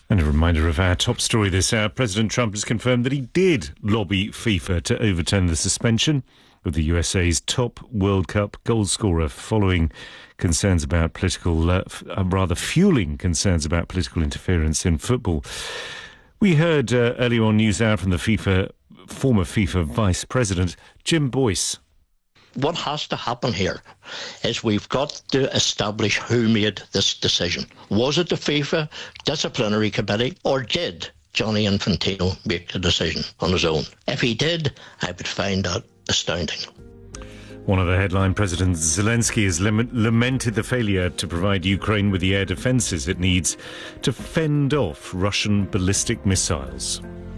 And a reminder of our top story this hour. President Trump has confirmed that he did lobby FIFA to overturn the suspension of the USA's top World Cup goal scorer following concerns about fueling concerns about political interference in football. We heard earlier on NewsHour from the former FIFA vice president, Jim Boyce. What has to happen here is we've got to establish who made this decision. Was it the FIFA disciplinary committee, or did Gianni Infantino make the decision on his own? If he did, I would find that astounding. One of the headline, President Zelensky has lamented the failure to provide Ukraine with the air defences it needs to fend off Russian ballistic missiles.